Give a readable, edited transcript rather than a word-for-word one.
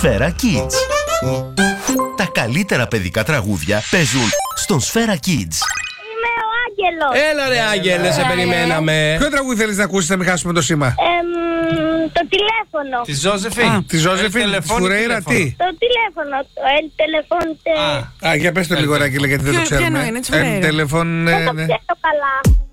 Σφαίρα Kids. Τα καλύτερα παιδικά τραγούδια παίζουν στον Σφαίρα Kids. Είμαι ο Άγγελος. Έλα ρε Άγγελε, σε περιμέναμε. Ποιο τραγούδι θέλεις να ακούσεις, να μην χάσουμε το σήμα? Το τηλέφωνο. Τη Ζώζεφιν. Τη Ζώζεφιν Φουρέιρα, τι? Το τηλέφωνο. El teléfono. Για πες το λίγο, Ράκη, γιατί δεν το ξέρουμε. Ποιο είναι, Τηλεφών. Δεν το ξέρω καλά.